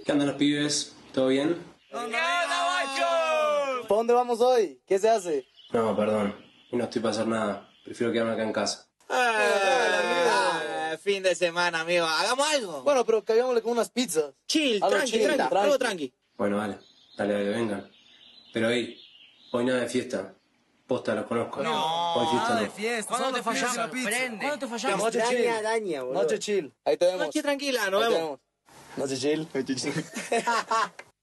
¿Qué andan los pibes? ¿Todo bien? ¿Qué onda, macho? ¿Para dónde vamos hoy? ¿Qué se hace? No, perdón. Y no estoy para hacer nada. Prefiero quedarme acá en casa. Fin de semana, amigo. Hagamos algo. Bueno, pero cagámosle con unas pizzas. Chill, Algo tranqui, chill, tranqui, algo tranqui. Bueno, dale, vengan. Pero hoy nada de fiesta. Posta, los conozco. No, hoy fiesta nada no. de fiesta. ¿Cuándo solo te fallamos? pizza, pizza. ¿Cuándo te fallamos? Noche chill. Daña, boludo. Noche chill. Ahí te vemos. Noche tranquila, nos Ahí te vemos. vemos. Noche chill.